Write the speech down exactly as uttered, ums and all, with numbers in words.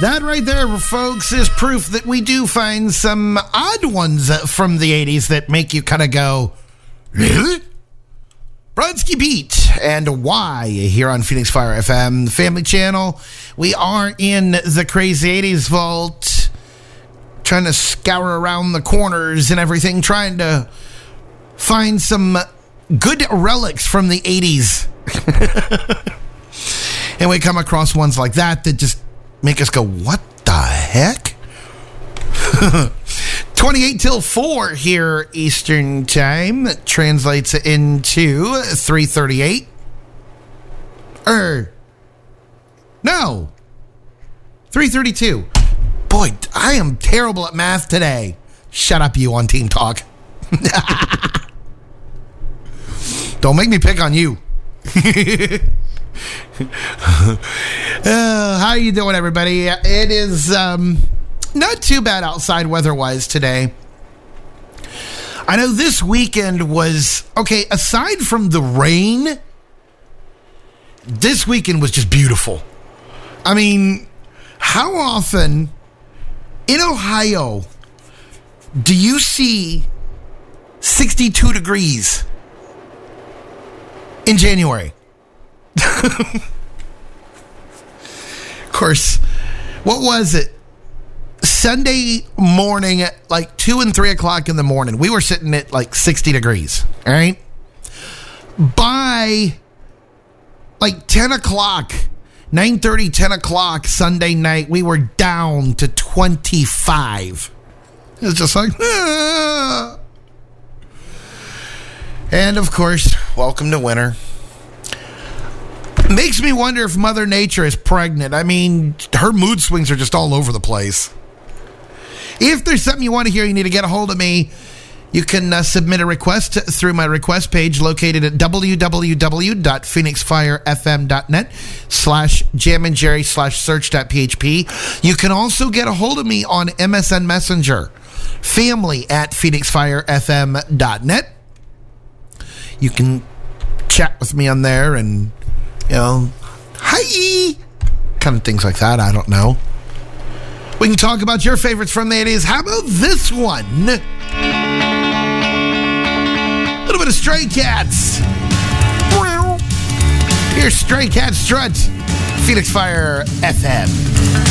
That right there, folks, is proof that we do find some odd ones from the eighties that make you kind of go, really? Brodsky Beat and Why here on Phoenix Fire F M, the family channel. We are in the Crazy eighties vault, trying to scour around the corners and everything, trying to find some good relics from the eighties. And we come across ones like that that just make us go, what the heck? twenty-eight till four here Eastern Time. That translates into three thirty-eight. Er, no. three thirty-two. Boy, I am terrible at math today. Shut up, you on Team Talk. Don't make me pick on you. uh, how you doing, everybody? It is um, not too bad outside weather-wise today. I know this weekend was, okay, aside from the rain, this weekend was just beautiful. I mean, how often in Ohio do you see sixty-two degrees in January? Of course, what was it? Sunday morning at like two and three o'clock in the morning, we were sitting at like sixty degrees, all right? By like ten o'clock, nine thirty, ten o'clock Sunday night, we were down to twenty-five. It was just like, ah. And of course, welcome to winter. Makes me wonder if Mother Nature is pregnant. I mean, her mood swings are just all over the place. If there's something you want to hear, you need to get a hold of me. You can uh, submit a request through my request page located at www.phoenixfirefm.net slash jamandjerry slash search.php. You can also get a hold of me on M S N Messenger, family at phoenixfirefm.net. You can chat with me on there and, you know, hi, kind of things like that. I don't know. We can talk about your favorites from the eighties. How about this one? A little bit of Stray Cats. Here's Stray Cats Strut, Phoenix Fire F M.